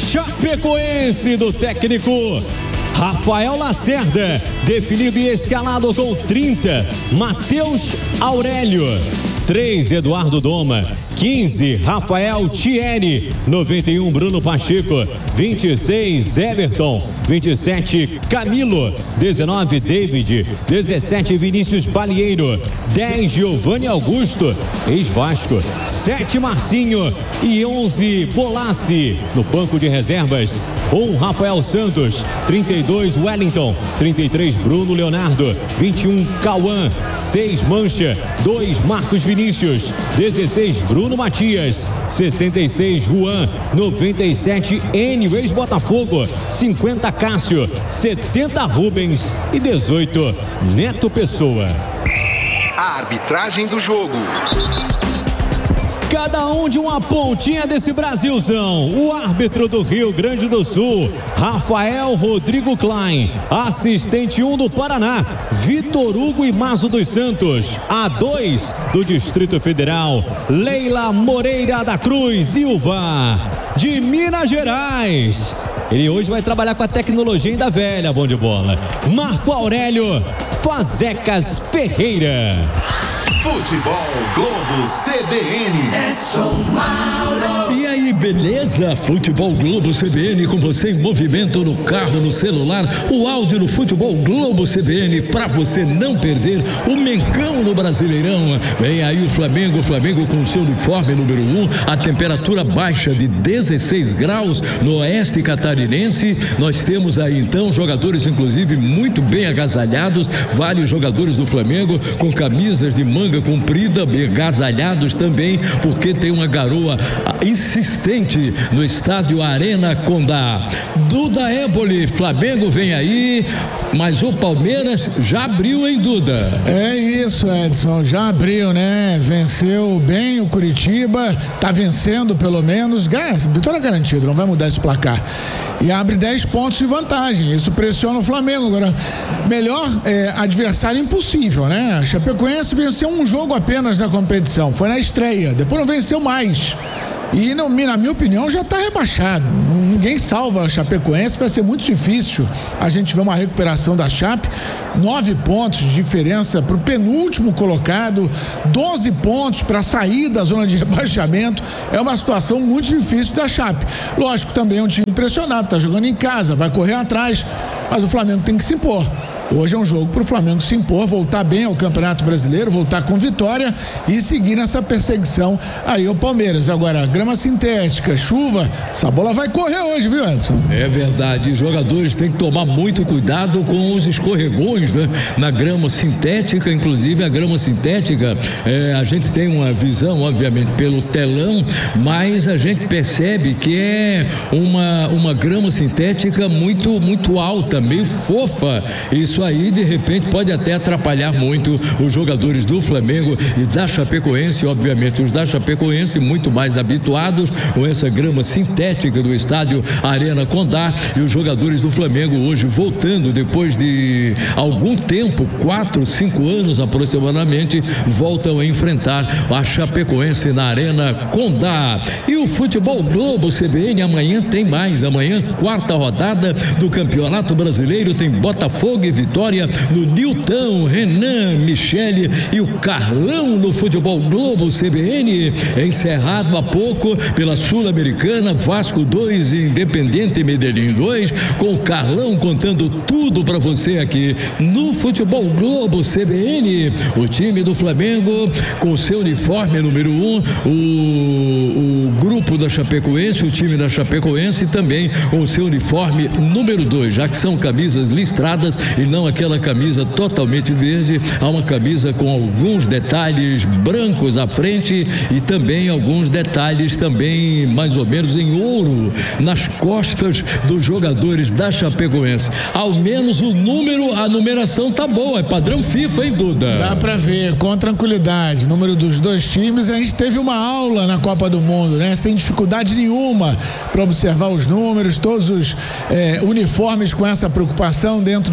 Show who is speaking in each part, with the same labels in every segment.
Speaker 1: Chapecoense do técnico Rafael Lacerda, definido e escalado com 30, Matheus Aurélio, 3, Eduardo Doma, 15, Rafael Thierry, 91, Bruno Pacheco, 26, Everton, 27, Camilo, 19, David, 17, Vinícius Palheiro, 10, Giovanni Augusto, ex-Vasco, 7, Marcinho e 11, Bolassi. No banco de reservas, 1, Rafael Santos, 32, Wellington, 33, Bruno Leonardo, 21, Cauã, 6, Mancha, 2, Marcos Vinícius, 16, Bruno Matias, 66, Juan, 97, Enio, ex-Botafogo, 50, Cássio, 70, Rubens e 18, Neto Pessoa.
Speaker 2: A arbitragem do jogo.
Speaker 1: Cada um de uma pontinha desse Brasilzão. O árbitro do Rio Grande do Sul, Rafael Rodrigo Klein. Assistente 1 do Paraná, Vitor Hugo Imazo dos Santos. A2 do Distrito Federal, Leila Moreira da Cruz. E o VAR de Minas Gerais. Ele hoje vai trabalhar com a tecnologia ainda velha, bom de bola. Marco Aurélio Fazecas Ferreira.
Speaker 2: Futebol Globo CBN.
Speaker 3: Edson Mauro.
Speaker 4: E aí, beleza? Futebol Globo CBN com você em movimento no carro, no celular. O áudio no Futebol Globo CBN para você não perder o Mengão no Brasileirão. Vem aí o Flamengo com seu uniforme número 1, a temperatura baixa de 16 graus no oeste catarinense. Nós temos aí então jogadores inclusive muito bem agasalhados, vários jogadores do Flamengo com camisas de manga comprida, agasalhados também, porque tem uma garoa insistente no estádio Arena Condá. Duda Éboli, Flamengo vem aí, mas o Palmeiras já abriu, hein, Duda?
Speaker 5: É isso, Edson, já abriu, né? Venceu bem o Curitiba, tá vencendo pelo menos, vitória garantida, não vai mudar esse placar. E abre 10 pontos de vantagem, isso pressiona o Flamengo. Agora, melhor adversário impossível, né? A Chapecoense venceu um jogo apenas na competição, foi na estreia, depois não venceu mais. E, na minha opinião, já está rebaixado. Ninguém salva a Chapecoense, vai ser muito difícil a gente ver uma recuperação da Chape. 9 pontos de diferença para o penúltimo colocado, 12 pontos para sair da zona de rebaixamento. É uma situação muito difícil da Chape. Lógico, também é um time pressionado, está jogando em casa, vai correr atrás, mas o Flamengo tem que se impor. Hoje é um jogo para o Flamengo se impor, voltar bem ao Campeonato Brasileiro, voltar com vitória e seguir nessa perseguição aí o Palmeiras. Agora, grama sintética, chuva, essa bola vai correr hoje, viu, Edson?
Speaker 4: É verdade, os jogadores têm que tomar muito cuidado com os escorregões, né? Na grama sintética, inclusive a grama sintética, a gente tem uma visão, obviamente, pelo telão, mas a gente percebe que é uma grama sintética muito alta, meio fofa. Isso aí, de repente, pode até atrapalhar muito os jogadores do Flamengo e da Chapecoense, obviamente, os da Chapecoense muito mais habituados com essa grama sintética do estádio Arena Condá, e os jogadores do Flamengo hoje voltando depois de algum tempo, 4, 5 anos aproximadamente, voltam a enfrentar a Chapecoense na Arena Condá. E o Futebol Globo CBN amanhã tem mais, amanhã 4ª rodada do Campeonato Brasileiro, tem Botafogo e Vitória no Nilton, Renan, Michele e o Carlão no Futebol Globo CBN, encerrado há pouco pela Sul-Americana, Vasco 2 e Independente Medellín 2, com o Carlão contando tudo para você aqui no Futebol Globo CBN. O time do Flamengo com seu uniforme número 1, o grupo da Chapecoense, o time da Chapecoense também com seu uniforme número 2, já que são camisas listradas e não aquela camisa totalmente verde, há uma camisa com alguns detalhes brancos à frente e também alguns detalhes também mais ou menos em ouro nas costas dos jogadores da Chapecoense. Ao menos a numeração tá boa, é padrão FIFA, hein, Duda?
Speaker 5: Dá pra ver, com tranquilidade, número dos dois times. A gente teve uma aula na Copa do Mundo, né? Sem dificuldade nenhuma para observar os números, todos os uniformes com essa preocupação dentro de um padrão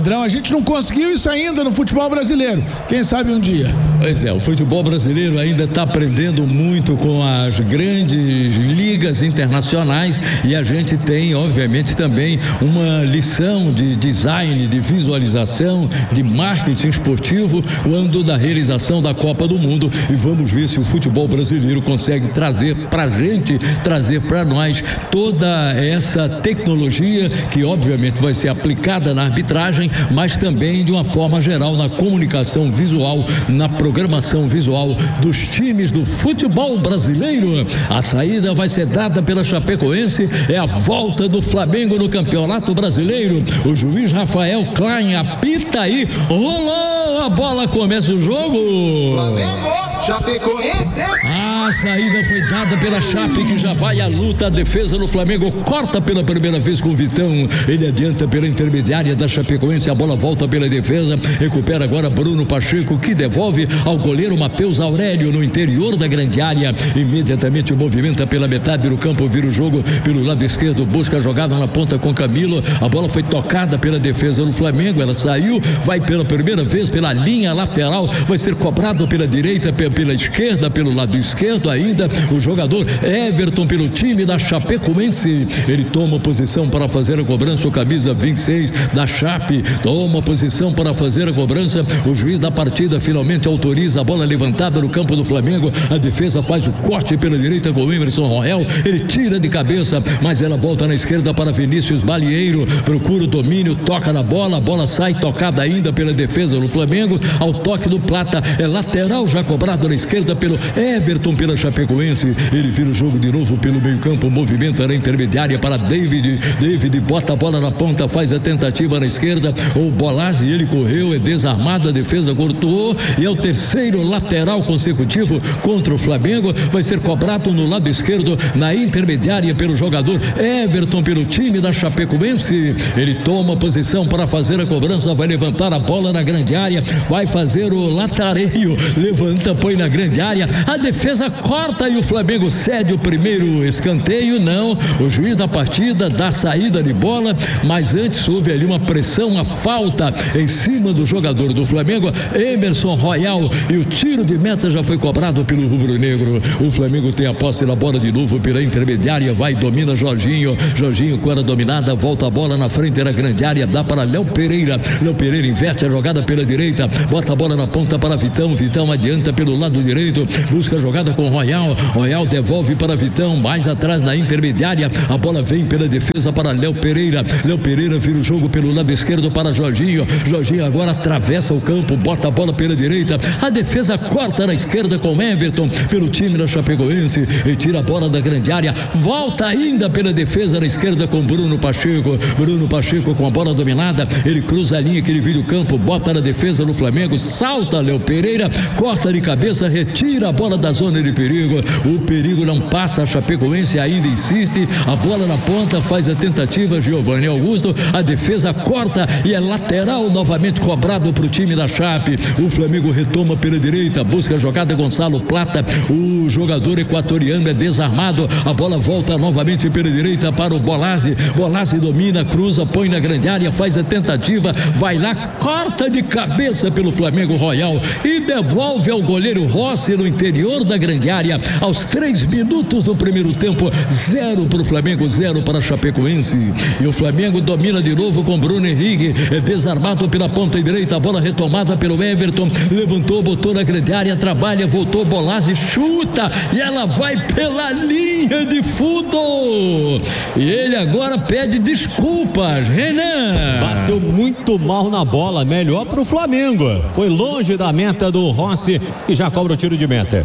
Speaker 5: padrão. A gente não conseguiu isso ainda no futebol brasileiro. Quem sabe um dia.
Speaker 4: Pois é, o futebol brasileiro ainda está aprendendo muito com as grandes ligas internacionais e a gente tem, obviamente, também uma lição de design, de visualização, de marketing esportivo quando da realização da Copa do Mundo, e vamos ver se o futebol brasileiro consegue trazer pra gente, trazer pra nós toda essa tecnologia que obviamente vai ser aplicada na arbitragem, mas também de uma forma geral na comunicação visual, na programação visual dos times do futebol brasileiro. A saída vai ser dada pela Chapecoense, é a volta do Flamengo no Campeonato Brasileiro. O juiz Rafael Klein apita aí, rolou a bola, começa o jogo.
Speaker 2: Flamengo, Chapecoense.
Speaker 4: A saída foi dada pela Chape, que já vai à luta. A defesa do Flamengo corta pela primeira vez com o Vitão, ele adianta pela intermediária da Chapecoense, a bola volta pela defesa, recupera agora Bruno Pacheco, que devolve ao goleiro Matheus Aurélio no interior da grande área, imediatamente movimenta pela metade do campo, vira o jogo pelo lado esquerdo, busca a jogada na ponta com Camilo, a bola foi tocada pela defesa do Flamengo, ela saiu, vai pela primeira vez pela linha lateral, vai ser cobrado pela direita, pela esquerda, pelo lado esquerdo ainda, o jogador Everton pelo time da Chapecoense, ele toma posição para fazer a cobrança, o camisa 26 da Chape, toma posição para fazer a cobrança, o juiz da partida finalmente autoriza a bola levantada no campo do Flamengo, a defesa faz o corte pela direita com o Emerson Royal, ele tira de cabeça, mas ela volta na esquerda para Vinícius Balieiro, procura o domínio, toca na bola, a bola sai tocada ainda pela defesa do Flamengo, ao toque do Plata, é lateral já cobrado na esquerda pelo Everton pela Chapecoense, ele vira o jogo de novo pelo meio campo, movimenta na intermediária para David bota a bola na ponta, faz a tentativa na esquerda, o Bolazzi, ele correu, é desarmado, a defesa cortou e é o terceiro lateral consecutivo contra o Flamengo, vai ser cobrado no lado esquerdo, na intermediária pelo jogador Everton pelo time da Chapecoense, ele toma posição para fazer a cobrança, vai levantar a bola na grande área, vai fazer o latareio, levanta, põe na grande área, a defesa corta e o Flamengo cede o primeiro escanteio, não, o juiz da partida dá saída de bola, mas antes houve ali uma pressão, uma falta em cima do jogador do Flamengo, Emerson Royal, e o tiro de meta já foi cobrado pelo rubro-negro. O Flamengo tem a posse da bola de novo pela intermediária, vai, domina Jorginho com a dominada, volta a bola na frente da grande área, dá para Léo Pereira inverte a jogada pela direita, bota a bola na ponta para Vitão adianta pelo lado direito, busca a jogada com Royal devolve para Vitão, mais atrás na intermediária, a bola vem pela defesa para Léo Pereira vira o jogo pelo lado esquerdo para Jorginho agora atravessa o campo, bota a bola pela direita, a defesa corta na esquerda com Everton pelo time da Chapecoense e tira a bola da grande área, volta ainda pela defesa na esquerda com Bruno Pacheco com a bola dominada, ele cruza a linha que ele vira o campo, bota na defesa do Flamengo, salta Léo Pereira, corta de cabeça, retira a bola da zona de perigo, o perigo não passa, a Chapecoense ainda insiste, a bola na ponta, faz a tentativa, Giovanni Augusto, a defesa corta e é lateral novamente cobrado para o time da Chape, o Flamengo retoma pela direita, busca a jogada Gonçalo Plata, o jogador equatoriano é desarmado, a bola volta novamente pela direita para o Bolazzi domina, cruza, põe na grande área, faz a tentativa, vai lá, corta de cabeça pelo Flamengo Royal e devolve ao goleiro Rossi no interior da grande área, aos 3 minutos do primeiro tempo, 0 para o Flamengo, 0 para a Chapecoense, e o Flamengo domina de novo com Bruno Henrique, é desarmado pela ponta direita, a bola retomada pelo Everton, levantou, botou na grande área, trabalha, voltou, Bolazzi chuta e ela vai pela linha de fundo e ele agora pede desculpas, Renan.
Speaker 1: Bateu muito mal na bola, melhor pro Flamengo, foi longe da meta do Rossi e já cobra o tiro de meta.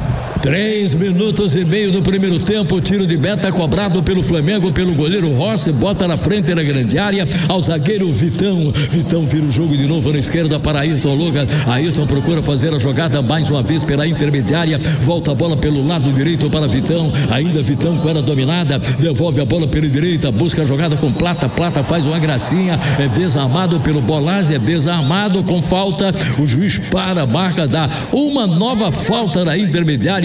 Speaker 4: 3 minutos e meio do primeiro tempo, tiro de meta cobrado pelo Flamengo, pelo goleiro Rossi, bota na frente da grande área, ao zagueiro Vitão vira o jogo de novo na esquerda para Ayrton Lucas, Ayrton procura fazer a jogada mais uma vez pela intermediária, volta a bola pelo lado direito para Vitão, ainda Vitão com ela dominada, devolve a bola pela direita, busca a jogada com Plata faz uma gracinha, é desarmado pelo Bolazzi, é desarmado com falta, o juiz marca, dá uma nova falta na intermediária,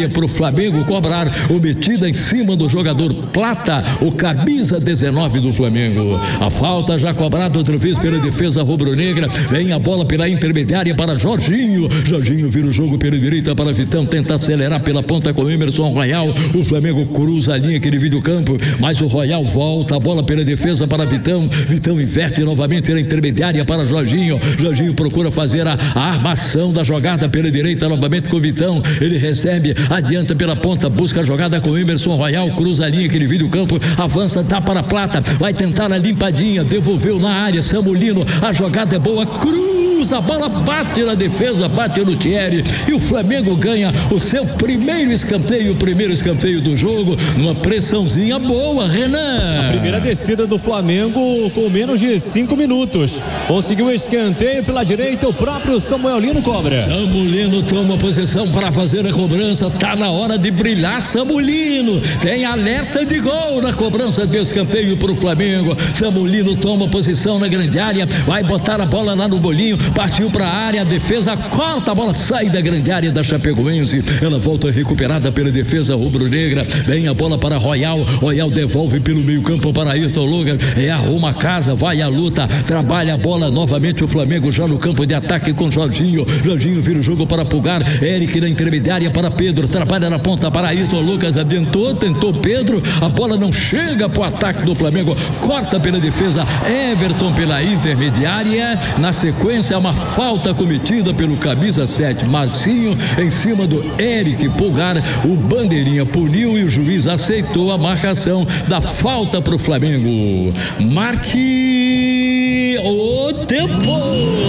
Speaker 4: intermediária para o Flamengo cobrar. Metida em cima do jogador Plata, o camisa 19 do Flamengo. A falta já cobrada outra vez pela defesa rubro-negra. Vem a bola pela intermediária para Jorginho. Jorginho vira o jogo pela direita para Vitão. Tenta acelerar pela ponta com o Emerson Royal. O Flamengo cruza a linha que divide o campo, mas o Royal volta a bola pela defesa para Vitão. Vitão inverte novamente na intermediária para Jorginho. Jorginho procura fazer a armação da jogada pela direita novamente com o Vitão. Ele recebe, adianta pela ponta, busca a jogada com o Emerson Royal, cruza a linha que divide o campo, avança, dá para a Plata, vai tentar a limpadinha, devolveu na área, Samulino, a jogada é boa, cruza, a bola bate na defesa, bate no Thierry e o Flamengo ganha o seu primeiro escanteio, o primeiro escanteio do jogo, numa pressãozinha boa, Renan.
Speaker 1: A primeira descida do Flamengo com menos de 5 minutos. Conseguiu o escanteio pela direita, o próprio Samuel Lino cobra.
Speaker 4: Samulino toma posição para fazer a cobrança, está na hora de brilhar, Samulino, tem alerta de gol na cobrança de escanteio para o Flamengo. Samulino toma posição na grande área, vai botar a bola lá no bolinho, partiu para a área, a defesa corta, a bola sai da grande área da Chapecoense, ela volta recuperada pela defesa rubro-negra, vem a bola para Royal, Royal devolve pelo meio campo para Ayrton Lucas, arruma a casa, vai à luta, trabalha a bola novamente o Flamengo já no campo de ataque com Jorginho, Jorginho vira o jogo para Pulgar, Eric na intermediária para Pedro, trabalha na ponta para Ayrton Lucas, adiantou, tentou Pedro, a bola não chega para o ataque do Flamengo, corta pela defesa, Everton pela intermediária, na sequência uma falta cometida pelo camisa 7, Marcinho, em cima do Eric Pulgar, o bandeirinha puniu e o juiz aceitou a marcação da falta para o Flamengo. Marque o tempo.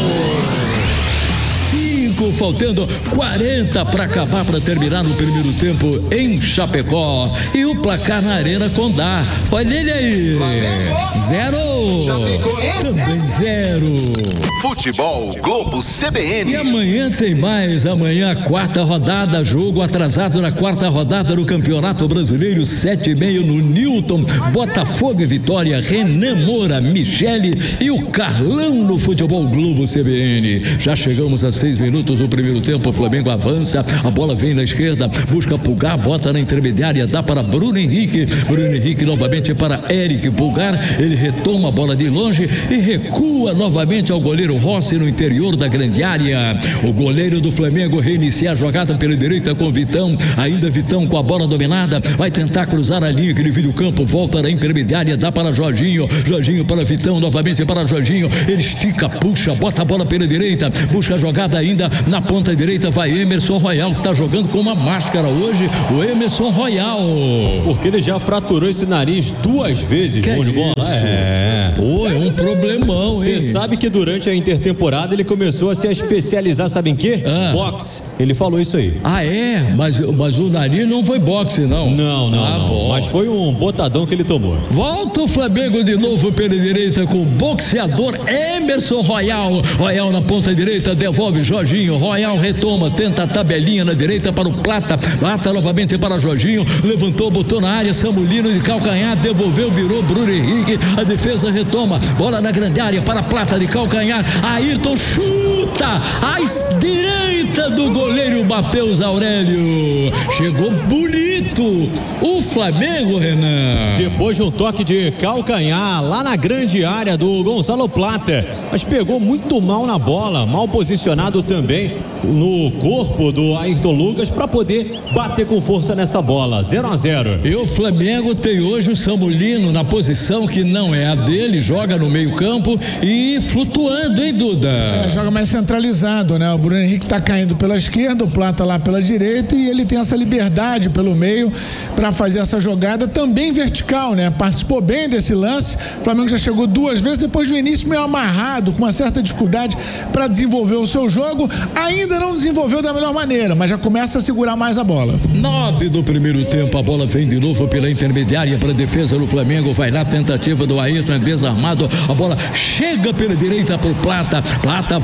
Speaker 4: Faltando 40 para acabar, para terminar no primeiro tempo em Chapecó. E o placar na Arena Condá. Olha ele aí. 0. Também 0.
Speaker 2: Futebol Globo CBN.
Speaker 4: E amanhã tem mais. Amanhã, quarta rodada. Jogo atrasado na quarta rodada do Campeonato Brasileiro. 7h30 no Newton. Botafogo e Vitória. Renan Moura, Michele e o Carlão no Futebol Globo CBN. Já chegamos a 6 minutos do primeiro tempo, o Flamengo avança, a bola vem na esquerda, busca Pulgar, bota na intermediária, dá para Bruno Henrique novamente para Eric Pulgar, ele retoma a bola de longe e recua novamente ao goleiro Rossi no interior da grande área. O goleiro do Flamengo reinicia a jogada pela direita com Vitão, ainda Vitão com a bola dominada, vai tentar cruzar a linha que divide o campo, volta na intermediária, dá para Jorginho para Vitão, novamente para Jorginho, ele estica, puxa, bota a bola pela direita, busca a jogada ainda na ponta direita, vai Emerson Royal, que está jogando com uma máscara hoje, o Emerson Royal.
Speaker 1: Porque ele já fraturou esse nariz 2 vezes, bom de bola.
Speaker 4: Pô, é um problemão, hein?
Speaker 1: Você sabe que durante a intertemporada ele começou a se especializar, sabe em quê? Boxe. Ele falou isso aí.
Speaker 4: Ah, é? Mas o nariz não foi boxe, não?
Speaker 1: Não.
Speaker 4: Bom.
Speaker 1: Mas foi um botadão que ele tomou.
Speaker 4: Volta o Flamengo de novo pela direita com o boxeador Emerson Royal. Royal na ponta direita, devolve Jorginho. Royal retoma, tenta a tabelinha na direita para o Plata. Plata novamente para Jorginho. Levantou, botou na área, Samulino de calcanhar, devolveu, virou Bruno Henrique. A defesa retoma, bola na grande área para Plata de calcanhar. Ayrton chuta à direita do goleiro Matheus Aurélio. Chegou bonito o Flamengo, Renan.
Speaker 1: Depois de um toque de calcanhar lá na grande área do Gonçalo Plata, mas pegou muito mal na bola, mal posicionado também no corpo do Ayrton Lucas para poder bater com força nessa bola. 0-0.
Speaker 4: E o Flamengo tem hoje o Samulino na posição que não é a dele, joga no meio campo e flutuando, hein, Duda?
Speaker 5: Joga mais centralizado, né? O Bruno Henrique tá caindo pela esquerda, o Plata lá pela direita e ele tem essa liberdade pelo meio para fazer essa jogada também vertical, né? Participou bem desse lance, o Flamengo já chegou 2 vezes, depois do início meio amarrado, com uma certa dificuldade para desenvolver o seu jogo, ainda não desenvolveu da melhor maneira, mas já começa a segurar mais a bola.
Speaker 4: 9 do primeiro tempo, a bola vem de novo pela intermediária para a defesa do Flamengo, vai na tentativa do Ayrton, é desarmado, a bola chega pela direita para o Plata, Plata vai à luta,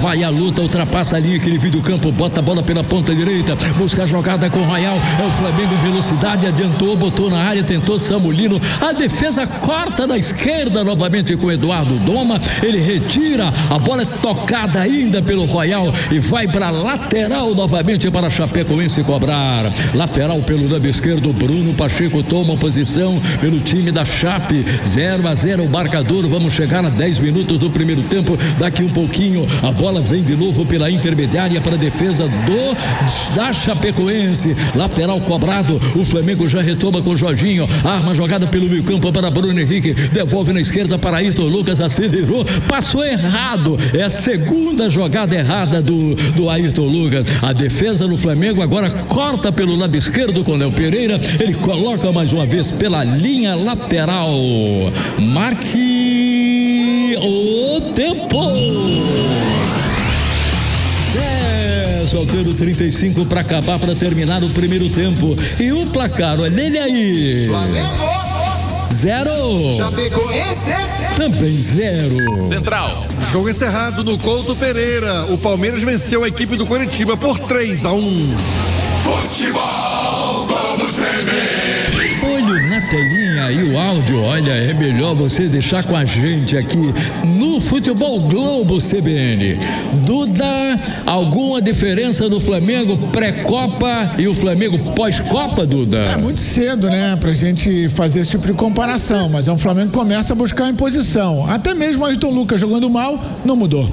Speaker 4: luta, ultrapassa a linha que divide o campo, bota a bola pela ponta direita, busca a jogada com o Royal, é o Flamengo em velocidade, adiantou, botou na área, tentou Samulino, a defesa corta na esquerda novamente com Eduardo Doma, ele retira, a bola é tocada ainda pelo Royal e vai para lateral novamente para Chapecoense cobrar. Lateral pelo lado esquerdo, Bruno Pacheco toma posição pelo time da Chape, 0-0 o marcador, vamos chegar a 10 minutos do primeiro tempo, daqui um pouquinho a bola vem de novo pela intermediária para a defesa da Chapecoense, lateral cobrado, o Flamengo já retoma com o Jorginho, arma jogada pelo meio campo para Bruno Henrique, devolve na esquerda para Ayrton Lucas, acelerou, passou errado, é a segunda jogada errada do Ayrton Lucas, a defesa do Flamengo agora corta pelo lado esquerdo com Léo Pereira, ele coloca mais uma vez pela linha lateral, marque o tempo. Solteiro 35 para acabar, para terminar o primeiro tempo. E o placar, olha ele aí.
Speaker 3: Flamengo
Speaker 4: 0.
Speaker 3: Chapecoense
Speaker 4: Também 0.
Speaker 6: Central. Jogo encerrado no Couto Pereira. O Palmeiras venceu a equipe do Coritiba por 3-1.
Speaker 3: Futebol Globo CBN.
Speaker 4: Olho na telinha e o áudio, olha, é melhor você deixar com a gente aqui no Futebol Globo CBN. Duda, alguma diferença do Flamengo pré-Copa e o Flamengo pós-Copa, Duda?
Speaker 5: É muito cedo, né, pra gente fazer esse tipo de comparação, mas é um Flamengo que começa a buscar a imposição. Até mesmo o Ayrton Lucas jogando mal, não mudou.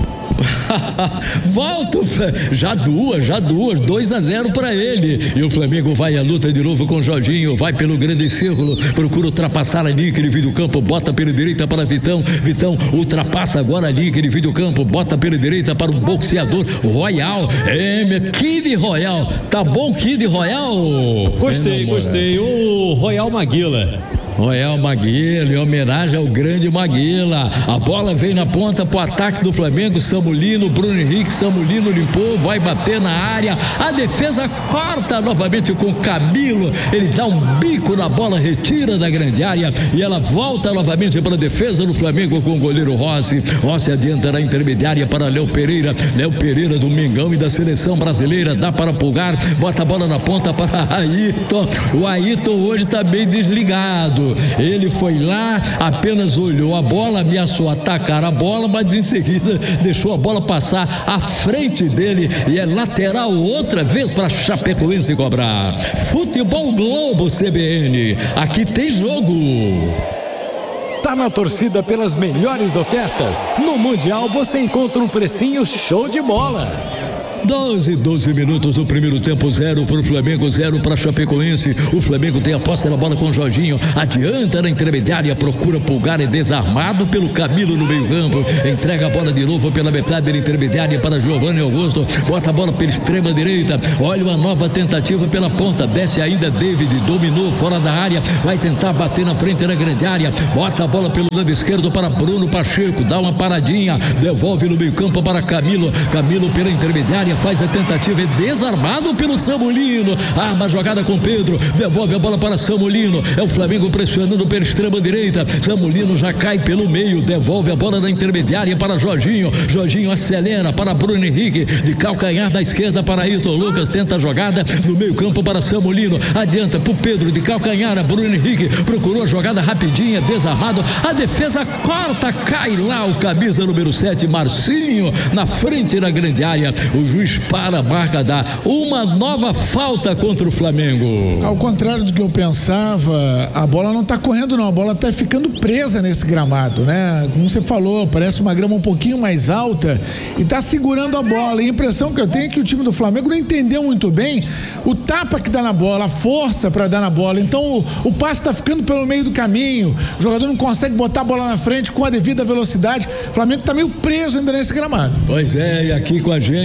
Speaker 4: Volta, já duas, 2-0 para ele. E o Flamengo vai à luta de novo com o Jorginho, vai pelo grande círculo, procura ultrapassar a linha que divide o campo, bota pela direita para Vitão, ultrapassa agora a linha que divide o campo, bota pela direita para o boxeador Royal, Kid Royal, tá bom Kid Royal?
Speaker 1: Gostei, o Royal Maguila.
Speaker 4: Royal Maguila, em homenagem ao grande Maguila. A bola vem na ponta pro ataque do Flamengo, Samulino, Bruno Henrique, Samulino limpou, vai bater na área, a defesa corta novamente com Camilo, ele dá um bico na bola, retira da grande área e ela volta novamente para a defesa do Flamengo com o goleiro Rossi adianta na intermediária para Léo Pereira do Mengão e da seleção brasileira, dá para Pulgar, bota a bola na ponta para Ayrton, o Ayrton hoje tá bem desligado. Ele foi lá, apenas olhou a bola, ameaçou atacar a bola, mas em seguida deixou a bola passar à frente dele e é lateral outra vez para Chapecoense cobrar. Futebol Globo CBN, aqui tem jogo.
Speaker 7: Tá na torcida pelas melhores ofertas? No Mundial você encontra um precinho show de bola.
Speaker 4: 12 minutos do primeiro tempo, 0 para o Flamengo, 0 para Chapecoense. O Flamengo tem a posse da bola com o Jorginho, adianta na intermediária, procura Pulgar, é desarmado pelo Camilo no meio campo, entrega a bola de novo pela metade da intermediária para Giovanni Augusto, bota a bola pela extrema direita, olha uma nova tentativa pela ponta, desce ainda David, dominou fora da área, vai tentar bater na frente da grande área, bota a bola pelo lado esquerdo para Bruno Pacheco, dá uma paradinha, devolve no meio campo para Camilo pela intermediária, faz a tentativa, é desarmado pelo Samulino, arma a jogada com Pedro, devolve a bola para Samulino, é o Flamengo pressionando pela extrema direita, Samulino já cai pelo meio, devolve a bola na intermediária para Jorginho acelera para Bruno Henrique, de calcanhar da esquerda para Ayrton Lucas, tenta a jogada no meio campo para Samulino, adianta pro Pedro, de calcanhar a Bruno Henrique, procurou a jogada rapidinha, desarmado, a defesa corta, cai lá o camisa número 7, Marcinho, na frente da grande área, o juiz para a marca, dá uma nova falta contra o Flamengo.
Speaker 5: Ao contrário do que eu pensava, a bola não está correndo não, a bola está ficando presa nesse gramado, né? Como você falou, parece uma grama um pouquinho mais alta e está segurando a bola, e a impressão que eu tenho é que o time do Flamengo não entendeu muito bem o tapa que dá na bola, a força para dar na bola, então o passe está ficando pelo meio do caminho, o jogador não consegue botar a bola na frente com a devida velocidade, o Flamengo está meio preso ainda nesse gramado.
Speaker 4: Pois é, e aqui com a gente o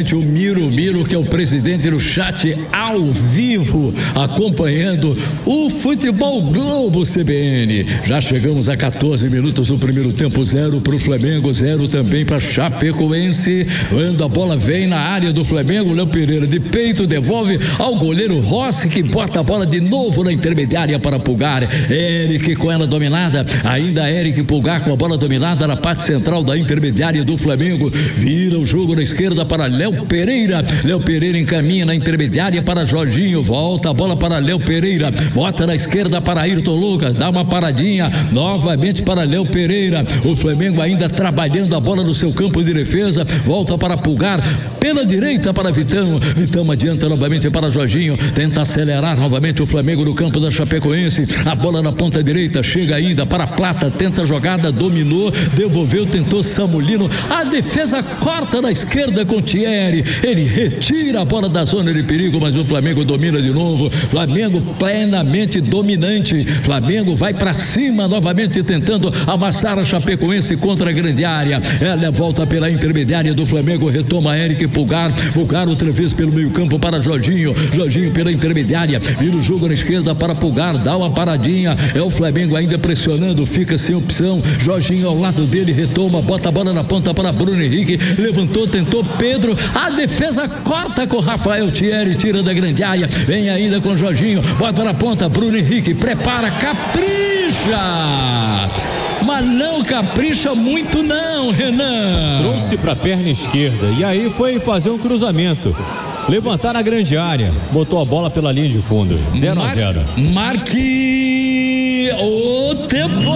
Speaker 4: Miro, que é o presidente do chat ao vivo, acompanhando o Futebol Globo CBN. Já chegamos a 14 minutos do primeiro tempo, 0 para o Flamengo, 0 também para Chapecoense. Quando a bola vem na área do Flamengo, Léo Pereira de peito devolve ao goleiro Rossi, que bota a bola de novo na intermediária para Pulgar. Eric com ela dominada, ainda Eric Pulgar com a bola dominada na parte central da intermediária do Flamengo. Vira o jogo na esquerda para Léo Pereira. Léo Pereira encaminha na intermediária para Jorginho, volta a bola para Léo Pereira, bota na esquerda para Ayrton Lucas, dá uma paradinha novamente para Léo Pereira. O Flamengo ainda trabalhando a bola no seu campo de defesa, volta para Pulgar, pela direita para Vitão adianta novamente para Jorginho, tenta acelerar novamente o Flamengo no campo da Chapecoense, a bola na ponta direita, chega ainda para Plata, tenta a jogada, dominou, devolveu, tentou Samulino, a defesa corta na esquerda com Thierry, ele retira a bola da zona de perigo, mas o Flamengo domina de novo. Flamengo plenamente dominante, Flamengo vai para cima novamente tentando amassar a Chapecoense contra a grande área. Ela volta pela intermediária do Flamengo, retoma Eric Pulgar outra vez pelo meio campo para Jorginho pela intermediária, vira o jogo na esquerda para Pulgar, dá uma paradinha, é o Flamengo ainda pressionando, fica sem opção, Jorginho ao lado dele, retoma, bota a bola na ponta para Bruno Henrique, levantou, tentou Pedro, a defesa corta com Rafael Thierry, tira da grande área, vem ainda com Jorginho, bota na ponta, Bruno Henrique, prepara, capricha, mas não capricha muito não, Renan.
Speaker 1: Trouxe pra perna esquerda e aí foi fazer um cruzamento, levantar na grande área, botou a bola pela linha de fundo, 0-0.
Speaker 4: Marque o tempo.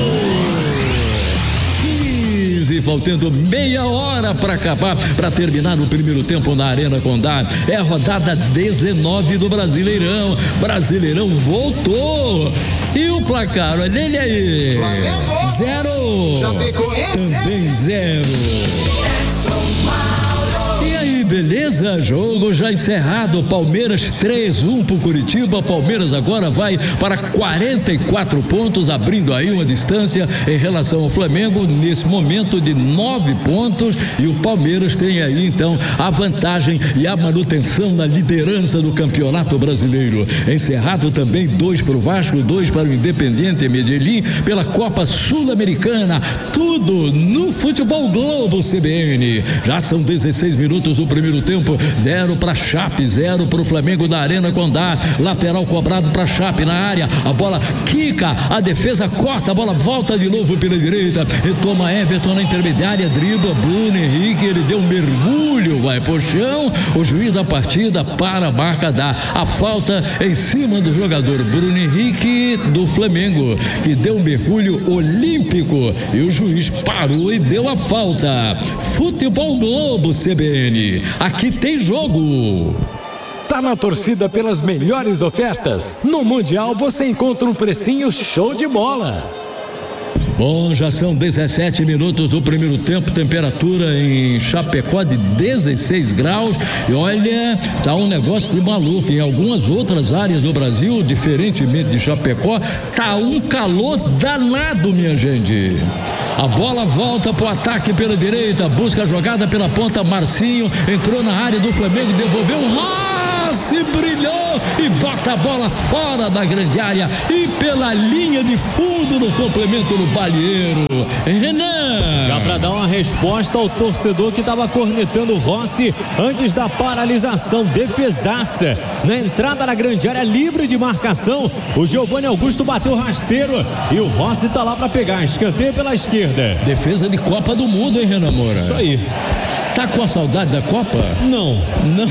Speaker 4: Faltando meia hora para acabar, para terminar o primeiro tempo na Arena Condá. É a rodada 19 do Brasileirão. Brasileirão voltou. E o placar, olha ele aí. 0. Também 0. E aí, beleza? Jogo já encerrado. Palmeiras 3-1 pro Curitiba. Palmeiras agora vai para 44 pontos, abrindo aí uma distância em relação ao Flamengo nesse momento de 9 pontos. E o Palmeiras tem aí então a vantagem e a manutenção na liderança do Campeonato Brasileiro. Encerrado também 2 para o Vasco, 2 para o Independiente Medellín pela Copa Sul-Americana. Tudo no Futebol Globo CBN. Já são 16 minutos do primeiro tempo, 0 para Chape, 0 para o Flamengo da Arena Condá. Lateral cobrado para Chape na área, a bola quica, a defesa corta, a bola volta de novo pela direita, retoma Everton na intermediária, dribla Bruno Henrique, ele deu um mergulho, vai pro chão, o juiz da partida para a marca, dá a falta em cima do jogador Bruno Henrique do Flamengo, que deu um mergulho olímpico e o juiz parou e deu a falta. Futebol Globo CBN. Aqui tem jogo.
Speaker 7: Tá na torcida pelas melhores ofertas? No Mundial você encontra um precinho show de bola.
Speaker 4: Bom, já são 17 minutos do primeiro tempo, temperatura em Chapecó de 16 graus e olha, tá um negócio de maluco. Em algumas outras áreas do Brasil, diferentemente de Chapecó, tá um calor danado, minha gente. A bola volta pro ataque pela direita, busca a jogada pela ponta, Marcinho entrou na área do Flamengo, devolveu Rossi, brilhou e bota a bola fora da grande área e pela linha de fundo no complemento do Balieiro. Renan.
Speaker 1: Já para dar uma resposta ao torcedor que estava cornetando o Rossi antes da paralisação, defesaça na entrada da grande área, livre de marcação, o Giovanni Augusto bateu rasteiro e o Rossi tá lá para pegar, escanteio pela esquerda.
Speaker 4: Defesa de Copa do Mundo, hein, Renan Moura?
Speaker 1: Isso aí.
Speaker 4: Tá com a saudade da Copa?
Speaker 1: Não.
Speaker 4: Não,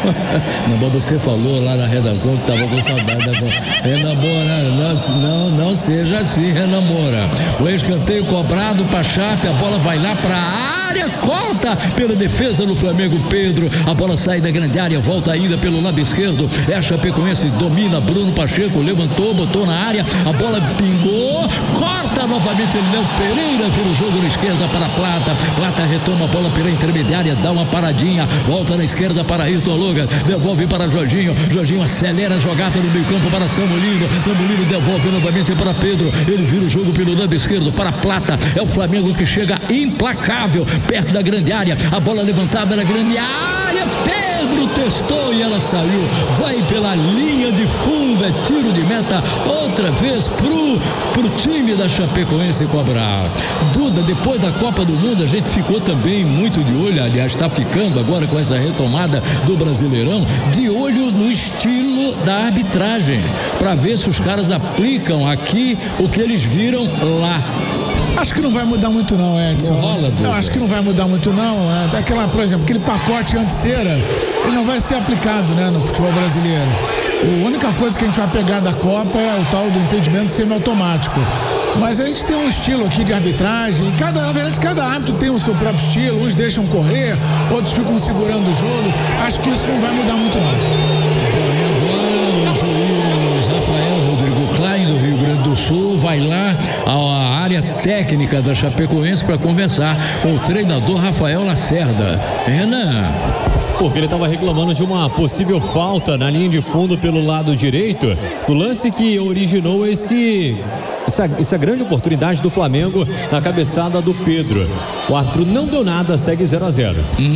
Speaker 4: mas você falou lá na redação que tava com saudade da Copa. Renan Moura, não seja assim, Renan Moura. O escanteio cobrado pra Chape, a bola vai lá pra área, corta pela defesa do Flamengo, Pedro. A bola sai da grande área, volta ainda pelo lado esquerdo. É a Chapecoense, domina Bruno Pacheco, levantou, botou na área, a bola pingou, corta bota novamente Léo Pereira, vira o jogo na esquerda para Plata. Plata retoma a bola pela intermediária, dá uma paradinha, volta na esquerda para Ayrton Lucas, devolve para Jorginho. Jorginho acelera a jogada no meio campo para Samulino. Samulino devolve novamente para Pedro. Ele vira o jogo pelo lado esquerdo para Plata. É o Flamengo que chega implacável perto da grande área. A bola levantada na grande área. Pedro testou e ela saiu. Vai pela linha de fundo, é tiro de meta outra vez pro time da Chapecoense cobrar. Duda, depois da Copa do Mundo a gente ficou também muito de olho, aliás está ficando agora com essa retomada do Brasileirão, de olho no estilo da arbitragem, para ver se os caras aplicam aqui o que eles viram lá.
Speaker 5: Acho que não vai mudar muito não, Edson.
Speaker 4: Não rola,
Speaker 5: eu acho que não vai mudar muito não. Aquela, por exemplo, aquele pacote anti-cera, ele não vai ser aplicado, né, no futebol brasileiro. A única coisa que a gente vai pegar da Copa é o tal do impedimento semiautomático. Mas a gente tem um estilo aqui de arbitragem, e na verdade cada árbitro tem o seu próprio estilo, uns deixam correr, outros ficam segurando o jogo. Acho que isso não vai mudar muito não.
Speaker 4: Agora o juiz Rafael Rodrigo Klein do Rio Grande do Sul vai lá à área técnica da Chapecoense para conversar com o treinador Rafael Lacerda. Renan.
Speaker 1: Porque ele estava reclamando de uma possível falta na linha de fundo pelo lado direito, no lance que originou essa grande oportunidade do Flamengo na cabeçada do Pedro. O árbitro não deu nada, segue 0-0.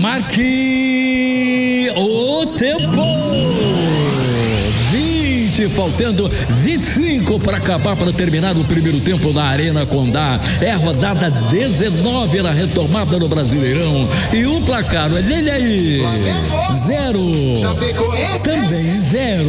Speaker 4: Marque o tempo. Faltando 25 para acabar, para terminar o primeiro tempo na Arena Condá. É a rodada 19 na retomada no Brasileirão. E o placar, olha ele aí. 0. Também 0.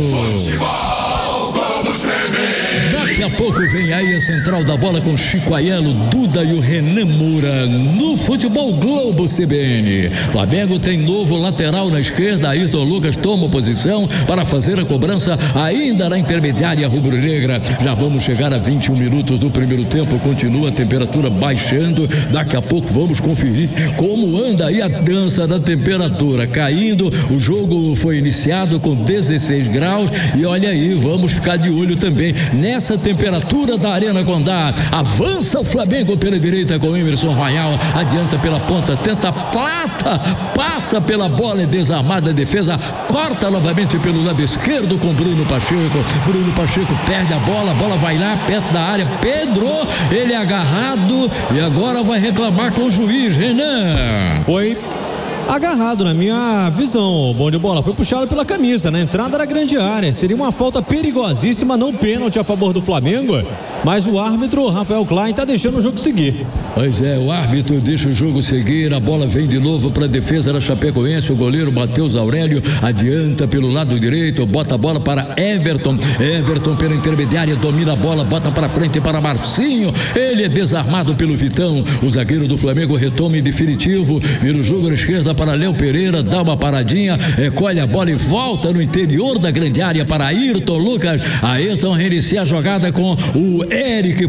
Speaker 4: Daqui a pouco vem aí a central da bola com Chico Aiello, Duda e o Renan Moura no Futebol Globo CBN. Flamengo tem novo lateral na esquerda. Ayrton Lucas toma posição para fazer a cobrança ainda na intermediária rubro-negra. Já vamos chegar a 21 minutos do primeiro tempo. Continua a temperatura baixando. Daqui a pouco vamos conferir como anda aí a dança da temperatura caindo. O jogo foi iniciado com 16 graus e olha aí, vamos ficar de olho também nessa temperatura da Arena Condá. Avança o Flamengo pela direita com Emerson Royal, adianta pela ponta, tenta Plata, passa pela bola, é desarmada a defesa, corta novamente pelo lado esquerdo com Bruno Pacheco. Bruno Pacheco perde a bola vai lá perto da área, Pedro, ele é agarrado e agora vai reclamar com o juiz. Renan.
Speaker 1: Foi agarrado na minha visão, bom de bola, foi puxado pela camisa na entrada da grande área, seria uma falta perigosíssima, não pênalti a favor do Flamengo, mas o árbitro Rafael Klein está deixando o jogo seguir.
Speaker 4: Pois é, o árbitro deixa o jogo seguir, a bola vem de novo para a defesa da Chapecoense, o goleiro Matheus Aurélio adianta pelo lado direito, bota a bola para Everton pela intermediária, domina a bola, bota para frente para Marcinho, ele é desarmado pelo Vitão, o zagueiro do Flamengo retoma em definitivo, vira o jogo na esquerda para Léo Pereira, dá uma paradinha, recolhe a bola e volta no interior da grande área para Ayrton Lucas. Ayrton reinicia a jogada com o Eric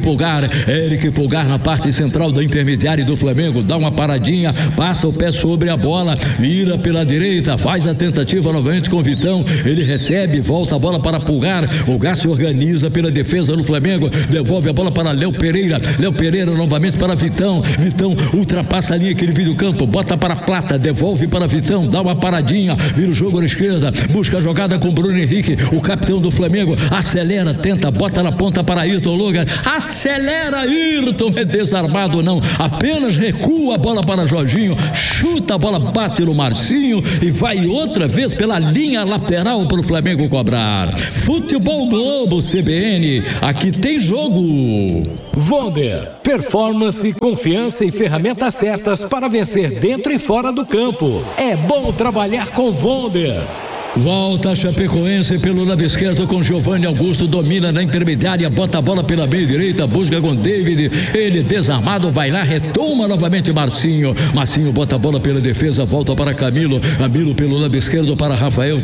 Speaker 4: Pulgar na parte central da intermediária do Flamengo, dá uma paradinha, passa o pé sobre a bola, vira pela direita, faz a tentativa novamente com o Vitão, ele recebe, volta a bola para Pulgar, o Gás se organiza pela defesa do Flamengo, devolve a bola para Léo Pereira novamente para Vitão ultrapassa a linha que ele vira o campo, bota para Plata, devolve para Vitão, dá uma paradinha, vira o jogo na esquerda, busca a jogada com Bruno Henrique, o capitão do Flamengo, acelera, tenta, bota na ponta para Ayrton Lucas, acelera, Ayrton é desarmado não, apenas recua a bola para Jorginho, chuta a bola, bate no Marcinho e vai outra vez pela linha lateral para o Flamengo cobrar. Futebol Globo CBN, aqui tem jogo.
Speaker 7: Wonder, performance, confiança e ferramentas certas para vencer dentro e fora do campo. É bom trabalhar com Wonder.
Speaker 4: Volta a Chapecoense pelo lado esquerdo com Giovanni Augusto, domina na intermediária, bota a bola pela meia direita, busca com David, ele desarmado, vai lá, retoma novamente Marcinho bota a bola pela defesa, volta para Camilo pelo lado esquerdo para Rafael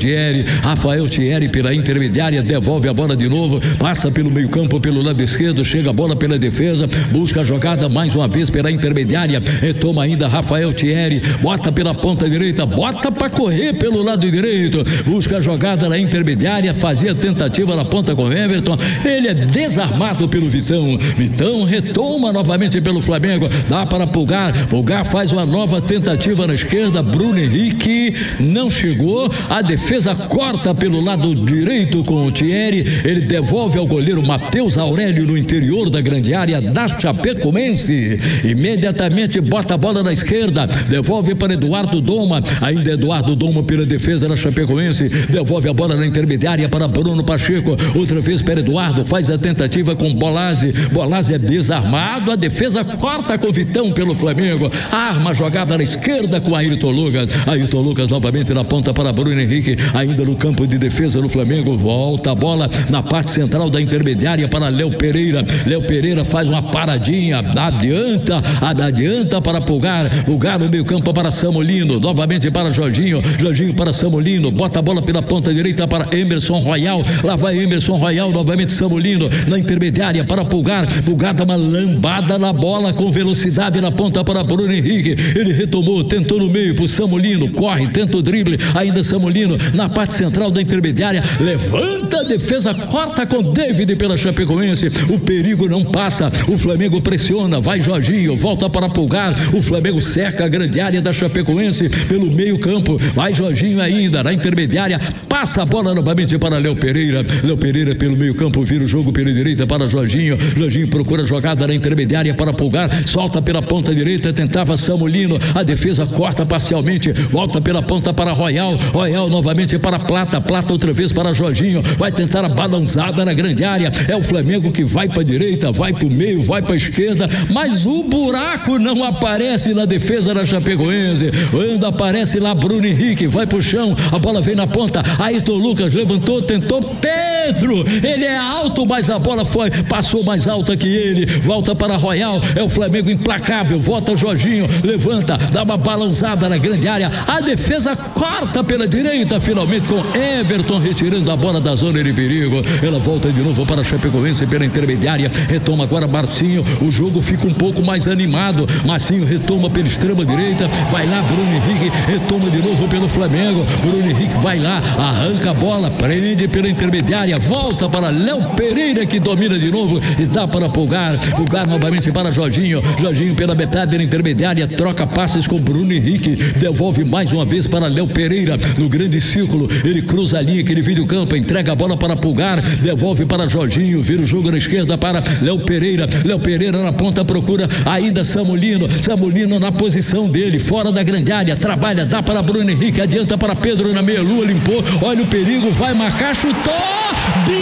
Speaker 4: Thierry pela intermediária, devolve a bola de novo, passa pelo meio campo pelo lado esquerdo, chega a bola pela defesa, busca a jogada mais uma vez pela intermediária, retoma ainda Rafael Thierry, bota pela ponta direita, bota para correr pelo lado direito, busca a jogada na intermediária, fazia tentativa na ponta com Everton, ele é desarmado pelo Vitão. Vitão retoma novamente pelo Flamengo, dá para Pulgar faz uma nova tentativa na esquerda, Bruno Henrique não chegou, a defesa corta pelo lado direito com o Thierry, ele devolve ao goleiro Matheus Aurélio no interior da grande área da Chapecoense, imediatamente bota a bola na esquerda, devolve para Eduardo Doma, ainda Eduardo Doma pela defesa da Chapecoense, devolve a bola na intermediária para Bruno Pacheco, outra vez para Eduardo, faz a tentativa com Bolazzi é desarmado, a defesa corta com Vitão pelo Flamengo, arma a jogada na esquerda com Ayrton Lucas novamente na ponta para Bruno Henrique, ainda no campo de defesa do Flamengo, volta a bola na parte central da intermediária para Léo Pereira faz uma paradinha, adianta para Pulgar no meio campo para Samolino, novamente para Jorginho para Samolino, bota a bola pela ponta direita para Emerson Royal, lá vai Emerson Royal, novamente Samolino na intermediária para Pulgar dá uma lambada na bola com velocidade na ponta para Bruno Henrique, ele retomou, tentou no meio pro Samolino, corre, tenta o drible, ainda Samolino na parte central da intermediária, levanta a defesa, corta com David pela Chapecoense, o perigo não passa, o Flamengo pressiona, vai Jorginho, volta para Pulgar, o Flamengo cerca a grande área da Chapecoense pelo meio campo, vai Jorginho ainda na intermediária, passa a bola novamente para Léo Pereira pelo meio campo, vira o jogo pela direita para Jorginho procura jogada na intermediária para Pulgar, solta pela ponta direita, tentava Samolino, a defesa corta parcialmente, volta pela ponta para Royal novamente para Plata outra vez para Jorginho, vai tentar a balançada na grande área, é o Flamengo que vai para a direita, vai para o meio, vai para a esquerda, mas o buraco não aparece na defesa da Chapecoense, aparece lá Bruno Henrique, vai pro chão, a bola vem na ponta, Ayrton Lucas levantou, tentou, Pedro, ele é alto, mas a bola passou mais alta que ele, volta para Royal, é o Flamengo implacável, volta Jorginho, levanta, dá uma balançada na grande área, a defesa corta pela direita, finalmente com Everton retirando a bola da zona de perigo, ela volta de novo para a Chapecoense pela intermediária, retoma agora Marcinho, o jogo fica um pouco mais animado, Marcinho retoma pela extrema direita, vai lá Bruno Henrique, retoma de novo pelo Flamengo, Bruno Henrique vai lá, arranca a bola, prende pela intermediária, volta para Léo Pereira que domina de novo e dá para Pulgar novamente para Jorginho pela metade da intermediária, troca passes com Bruno Henrique, devolve mais uma vez para Léo Pereira, no grande círculo, ele cruza a linha que ele vira o campo, entrega a bola para Pulgar, devolve para Jorginho, vira o jogo na esquerda para Léo Pereira na ponta procura ainda Samolino na posição dele, fora da grande área, trabalha, dá para Bruno Henrique, adianta para Pedro na meia-lua, limpou, olha o perigo, vai marcar, chutou!